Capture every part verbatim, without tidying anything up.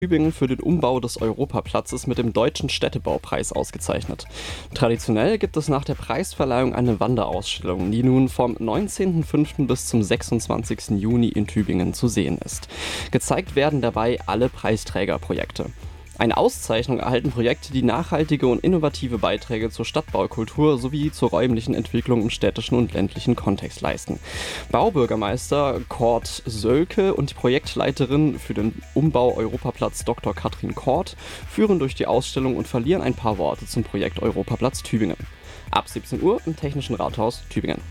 Tübingen für den Umbau des Europaplatzes mit dem Deutschen Städtebaupreis ausgezeichnet. Traditionell gibt es nach der Preisverleihung eine Wanderausstellung, die nun vom neunzehnten fünften bis zum sechsundzwanzigsten Juni in Tübingen zu sehen ist. Gezeigt werden dabei alle Preisträgerprojekte. Eine Auszeichnung erhalten Projekte, die nachhaltige und innovative Beiträge zur Stadtbaukultur sowie zur räumlichen Entwicklung im städtischen und ländlichen Kontext leisten. Baubürgermeister Kurt Sölke und die Projektleiterin für den Umbau Europaplatz Doktor Katrin Kort führen durch die Ausstellung und verlieren ein paar Worte zum Projekt Europaplatz Tübingen. Ab siebzehn Uhr im Technischen Rathaus Tübingen.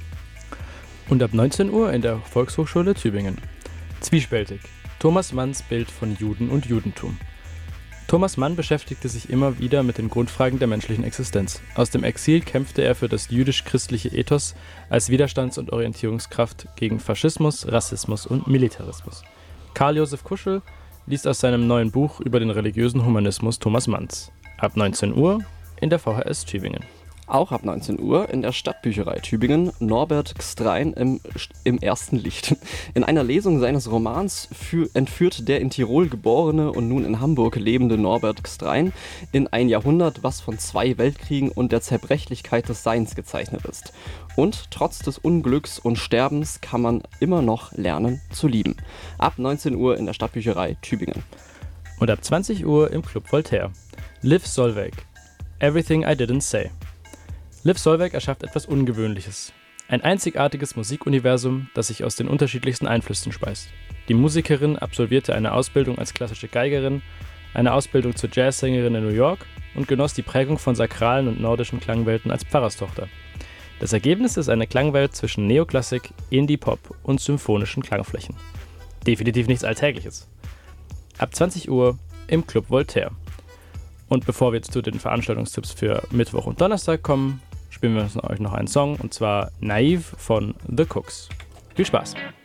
Und ab neunzehn Uhr in der Volkshochschule Tübingen. Zwiespältig. Thomas Manns Bild von Juden und Judentum. Thomas Mann beschäftigte sich immer wieder mit den Grundfragen der menschlichen Existenz. Aus dem Exil kämpfte er für das jüdisch-christliche Ethos als Widerstands- und Orientierungskraft gegen Faschismus, Rassismus und Militarismus. Karl Josef Kuschel liest aus seinem neuen Buch über den religiösen Humanismus Thomas Manns. Ab neunzehn Uhr in der V H S Tübingen. Auch ab neunzehn Uhr in der Stadtbücherei Tübingen Norbert Gstrein im, im ersten Licht. In einer Lesung seines Romans für, entführt der in Tirol geborene und nun in Hamburg lebende Norbert Gstrein in ein Jahrhundert, was von zwei Weltkriegen und der Zerbrechlichkeit des Seins gezeichnet ist. Und trotz des Unglücks und Sterbens kann man immer noch lernen zu lieben. Ab neunzehn Uhr in der Stadtbücherei Tübingen. Und ab zwanzig Uhr im Club Voltaire. Liv Solveig. Everything I Didn't Say. Liv Solveig erschafft etwas Ungewöhnliches. Ein einzigartiges Musikuniversum, das sich aus den unterschiedlichsten Einflüssen speist. Die Musikerin absolvierte eine Ausbildung als klassische Geigerin, eine Ausbildung zur Jazzsängerin in New York und genoss die Prägung von sakralen und nordischen Klangwelten als Pfarrerstochter. Das Ergebnis ist eine Klangwelt zwischen Neoklassik, Indie-Pop und symphonischen Klangflächen. Definitiv nichts Alltägliches. Ab zwanzig Uhr im Club Voltaire. Und bevor wir jetzt zu den Veranstaltungstipps für Mittwoch und Donnerstag kommen, spielen wir euch noch einen Song, und zwar Naive von The Cooks. Viel Spaß!